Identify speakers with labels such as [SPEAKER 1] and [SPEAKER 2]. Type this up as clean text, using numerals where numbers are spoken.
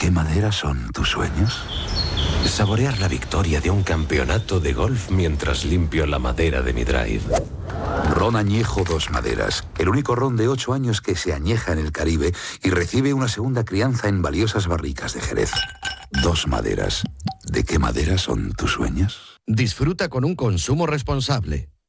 [SPEAKER 1] qué madera son tus sueños?
[SPEAKER 2] Saborear la victoria de un campeonato de golf mientras limpio la madera de mi drive.
[SPEAKER 1] Ron Añejo Dos Maderas, el único ron de 8 años que se añeja en el Caribe y recibe una segunda crianza en valiosas barricas de Jerez. Dos Maderas. ¿De qué madera son tus sueños?
[SPEAKER 3] Disfruta con un consumo responsable.